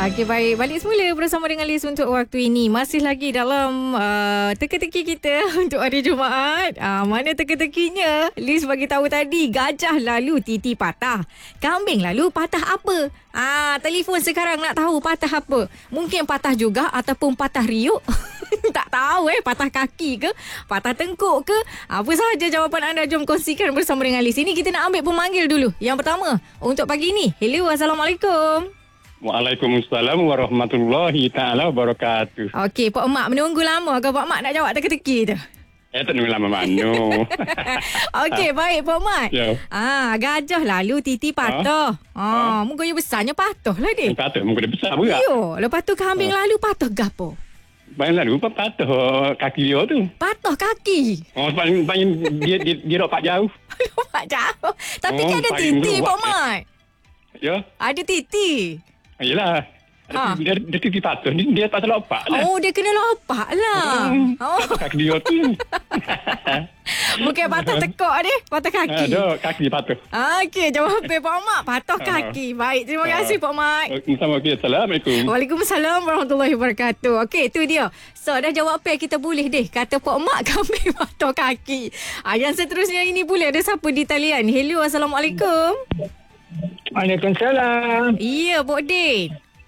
Okey, baik. Balik semula bersama dengan Liz untuk waktu ini. Masih lagi dalam teka-teki kita untuk hari Jumaat. Mana teka-tekinya? Liz bagi tahu tadi, gajah lalu titi patah. Kambing lalu patah apa? Telefon sekarang nak tahu patah apa. Mungkin patah juga ataupun patah riuk. Tak tahu patah kaki ke, patah tengkuk ke. Apa sahaja jawapan anda, jom kongsikan bersama dengan Liz. Ini kita nak ambil pemanggil dulu. Yang pertama untuk pagi ni. Hello, Assalamualaikum. Waalaikumsalam warahmatullahi ta'ala wabarakatuh. Okey, Pak Mak menunggu lama ke Pak Mak nak jawab teka-teki tu? Tak nunggu lama mana. Okey, baik Pak Mak. Ya. Gajah lalu titi patah. Muka you besarnya patah lah dia. Patah, muka dia besar pula. Yo, lepas tu kambing lalu patah gapo? Bayan lalu patah kaki dia tu. Patah kaki. Paling dia dapat jauh. Lompat jauh. Tapi kan ada paling titi luak, Pak Mak. Ya. Ada titi. Yelah. Dia titi patah. Dia patah lompat lah. Oh, dia kena lompat lah. Kaki dia tu. Bukan patah tekuk dia, patah kaki. Ada kaki dia patah. Okey, jawapan Pak Mak, patah kaki. Baik, terima kasih Pak Mak. Assalamualaikum. Waalaikumsalam warahmatullahi wabarakatuh. Okey, itu dia. So, dah jawapan kita boleh deh. Kata Pak Mak, kambing patah kaki. Yang seterusnya ini boleh ada siapa di talian. Hello, Assalamualaikum. Waalaikumsalam. Ya, Pak Din.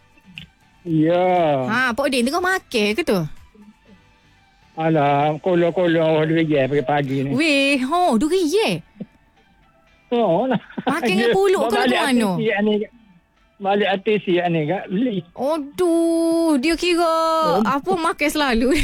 Ya. Pak Din tengah makan ke tu? Alah, kolo-kolo dia pagi-pagi ni. Weh, duri. Oh, lah. Makan dengan puluk ke tu mana? Balik hati siap ni kak. Beli. Aduh, dia kira apa makan selalu.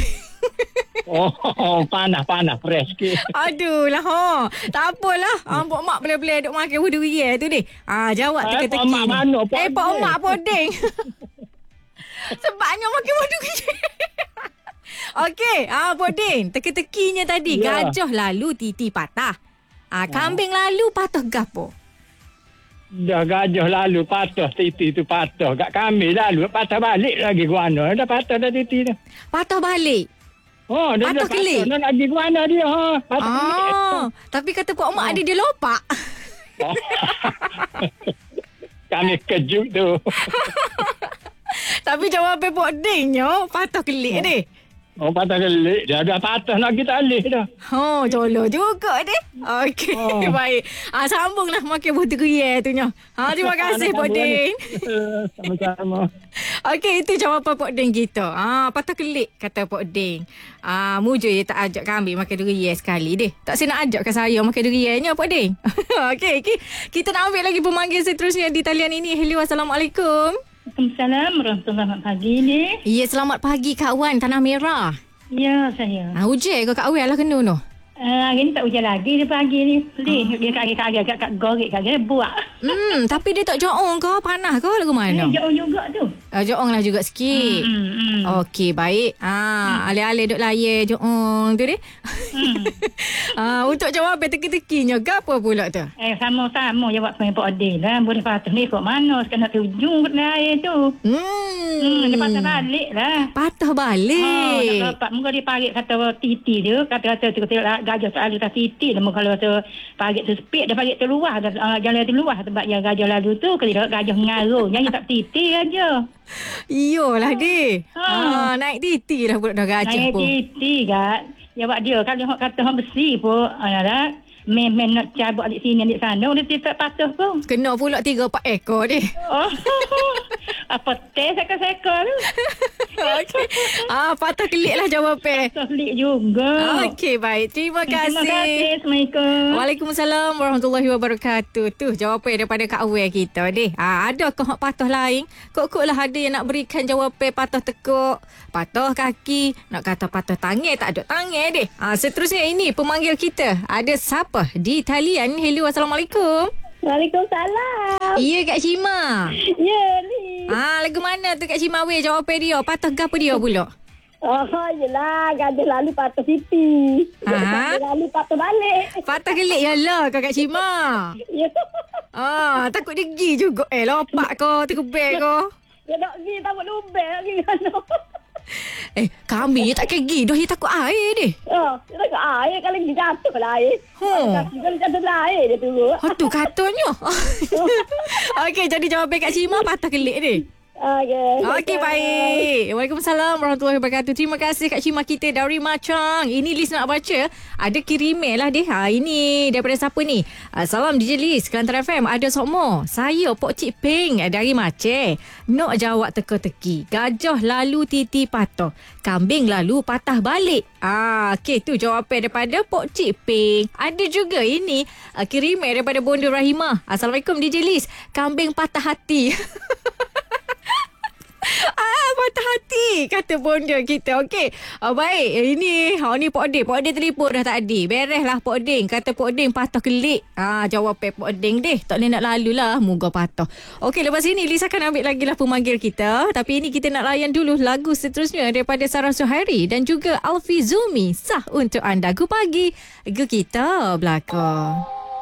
Panah fresh sikit. Aduh lah. Tak apalah. Pak Mak boleh-boleh duk makan duri tu deh. Jawab teka-teki. Pak Mak mana? Pak Mak podeng. Sebabnya makan duri. Okey, podeng. Teka-tekinya tadi. Ya. Gajah lalu titi patah. Kambing lalu patah gapo? Dah gajah lalu patah, titi tu patah. Kat kami lalu patah balik lagi guana. Dah patah dah titi dah. Patah balik. Dia patah kelik. Dah lagi guana dia. Patah kelik. Tapi kata Pak Mak ada dia lopak. Kami kejut tu. Tapi jawapan Pak Dingnya patah kelik deh. Patah kelik. Dia dah patah nak kita alih dah. Jolo juga deh. Okey, baik. Sambunglah makan buah durian tu nya. Terima kasih Pak Ding. Sama-sama. Okey, itu jawapan Pak Ding kita. Patah kelik kata Pak Ding. Mujur dia tak ajak kambing makan durian sekali deh. Tak saya nak ajakkan saya makan duriannya Pak Ding. Okey, kita nak ambil lagi pemanggil seterusnya di talian ini. Hello, Assalamualaikum. Waalaikumsalam warahmatullahi pagi ni. Ya, selamat pagi Kak Wan Tanah Merah. Ya, saya. Hujan ke Kak Wan lah kena tu? Hari ni tak hujan lagi dia pagi ni. Dia kaki-kaki kat gorek kaki buat. Tapi dia tak joong ke? Panas ke? Lagu mana? Jauh juga tu. Joong lah juga sikit. Okey, baik. Alih-alih duk layar joong tu deh. Untuk jawapan teka-tekinya, apa pula tu? Sama-sama jawab dengan Pak Adil lah. Boleh patah ni ikut mana. Kena tujung kat air tu. Dia patah balik lah. Patah balik. Tak dapat. Muka dia parik kata titi dia. Kata-kata tu gajah selalu tak titi. Namun kalau tu parik tu sepit, dia parik tu luar. Jalan tu luar. Sebab yang gajah lalu tu, kalau gajah mengaruh. Yang tak titi aja. Iyalah deh. Naik titi lah budak dah gajah naik pun. Naik titi kat. Jawab dia. Kalau kata orang besi pun. Main nak cabut adik sini adik sana. Dia tak patah pun. Kena pula 3-4 ekor deh. Apa teh seka-seka tu. Okey. Patah kelik lah jawapan. Patah kelik juga. Okey, baik. Terima kasih. Terima kasih. Assalamualaikum. Waalaikumsalam warahmatullahi wabarakatuh. Tu jawapan daripada Kak Awel kita deh. Adakah patah lain? Kok lah ada yang nak berikan jawapan patah tekuk, patah kaki, nak kata patah tangan, tak ada tangan deh. Seterusnya ini pemanggil kita. Ada siapa di talian? Hello, Assalamualaikum. Waalaikumsalam. Ya, Kak Shima. Ya, ni. Lagu mana tu Kak Shima weh jawapan dia? Patah gapo dia pula? Yelah. Gajah lalu patah titi. Gajah lalu patah balik. Patah kelik yalah Kak Shima. Ya. Takut dia pergi juga. Lopak ko, terkebek ko. Dia nak pergi, takut lubek lagi. Kami tak kegi dah, dia takut air deh. Dia takut air, kalau dia jatuh lah air. Kalau jatuh lah air dia turun. Tu katanya. Okey, jadi jawapan Kak Shima patah kelik ni. Okey, baik. Waalaikumsalam warahmatullahi wabarakatuh. Terima kasih Kak Cima kita dari Macang. Ini Liz nak baca. Ada kirim email lah dia. Ini daripada siapa ni? Salam DJ Liz, Kelantan FM. Ada sokmo. Saya Pok Cik Peng dari Maceh. Nak jawab teka-teki. Gajah lalu titi patah. Kambing lalu patah balik. Okey, tu jawapan daripada Pok Cik Peng. Ada juga ini kirim email daripada Bonda Rahimah. Assalamualaikum DJ Liz. Kambing patah hati. Patah hati kata bonda kita. Okey. Baik. Ini Pok Ding. Pok Ding telefon dah tadi. Beres lah Pok Ding. Kata Pok Ding patah kelik. Jawapan Pok Ding deh. Tak boleh nak lalu lah. Moga patah. Okey, lepas ini Liz akan ambil lagi lah pemanggil kita. Tapi ini kita nak layan dulu lagu seterusnya daripada Sarah Suhairi dan juga Alfi Zumi. Sah untuk anda. Gu pagi. Gu kita belakang.